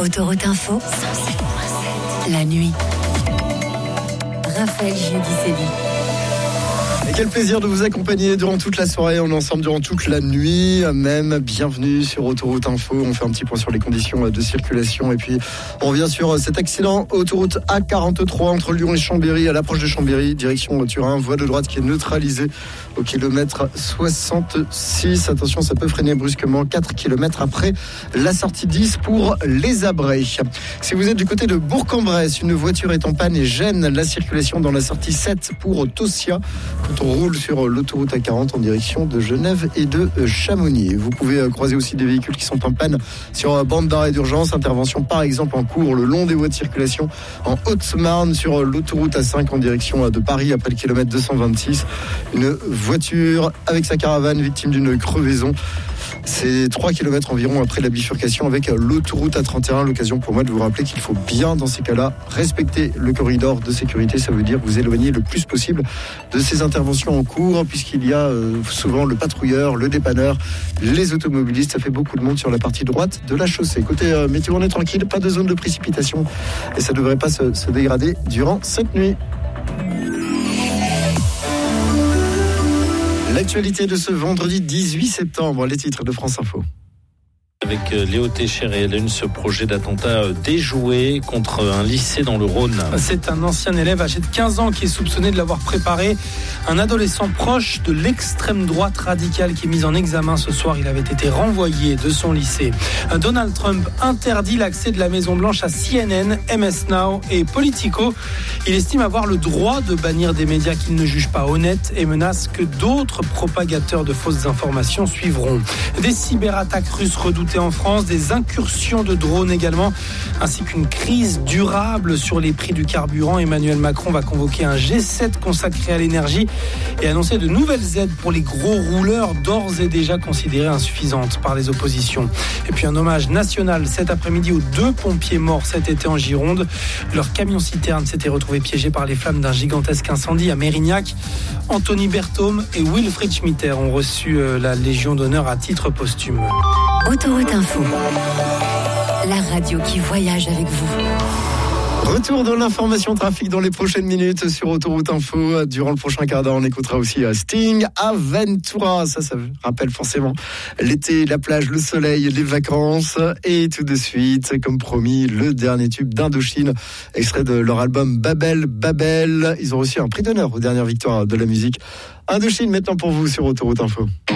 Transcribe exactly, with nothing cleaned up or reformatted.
Autoroute Info, la nuit. Raphaël Giudicelli. Et quel plaisir de vous accompagner durant toute la soirée, on est ensemble durant toute la nuit même. Bienvenue sur Autoroute Info, on fait un petit point sur les conditions de circulation et puis on revient sur cet accident autoroute A quarante-trois entre Lyon et Chambéry, à l'approche de Chambéry, direction Turin, voie de droite qui est neutralisée au kilomètre soixante-six. Attention, ça peut freiner brusquement quatre kilomètres après la sortie dix pour les Abrets. Si vous êtes du côté de Bourg-en-Bresse, une voiture est en panne et gêne la circulation dans la sortie sept pour Tossia. Quand on roule sur l'autoroute A quarante en direction de Genève et de Chamonix. Vous pouvez croiser aussi des véhicules qui sont en panne sur bande d'arrêt d'urgence. Intervention par exemple en cours le long des voies de circulation en Haute-Marne sur l'autoroute A cinq en direction de Paris après le kilomètre deux cent vingt-six. Une voiture avec sa caravane victime d'une crevaison. C'est trois kilomètres environ après la bifurcation avec l'autoroute A trente et un. L'occasion pour moi de vous rappeler qu'il faut bien, dans ces cas-là, respecter le corridor de sécurité. Ça veut dire vous éloigner le plus possible de ces interventions en cours, puisqu'il y a euh, souvent le patrouilleur, le dépanneur, les automobilistes. Ça fait beaucoup de monde sur la partie droite de la chaussée. Côté euh, météo, on est tranquille, pas de zone de précipitation et ça ne devrait pas se, se dégrader durant cette nuit. L'actualité de ce vendredi dix-huit septembre, les titres de France Info. Avec Léo Técher et Hélène, ce projet d'attentat déjoué contre un lycée dans le Rhône. C'est un ancien élève âgé de quinze ans qui est soupçonné de l'avoir préparé. Un adolescent proche de l'extrême droite radicale qui est mis en examen ce soir. Il avait été renvoyé de son lycée. Donald Trump interdit l'accès de la Maison-Blanche à C N N, M S Now et Politico. Il estime avoir le droit de bannir des médias qu'il ne juge pas honnêtes et menace que d'autres propagateurs de fausses informations suivront. Des cyberattaques russes redoutées en France, des incursions de drones également, ainsi qu'une crise durable sur les prix du carburant. Emmanuel Macron va convoquer un G sept consacré à l'énergie et annoncer de nouvelles aides pour les gros rouleurs, d'ores et déjà considérées insuffisantes par les oppositions. Et puis un hommage national cet après-midi aux deux pompiers morts cet été en Gironde. Leur camion-citerne s'était retrouvé piégé par les flammes d'un gigantesque incendie à Mérignac. Anthony Berthaume et Wilfried Schmitter ont reçu la Légion d'honneur à titre posthume. Autoroute Info, la radio qui voyage avec vous. Retour de l'information trafic dans les prochaines minutes sur Autoroute Info. Durant le prochain quart d'heure, on écoutera aussi Sting, Aventura. Ça, ça rappelle forcément l'été, la plage, le soleil, les vacances. Et tout de suite, comme promis, le dernier tube d'Indochine, extrait de leur album Babel, Babel. Ils ont reçu un prix d'honneur aux dernières victoires de la musique. Indochine maintenant pour vous sur Autoroute Info.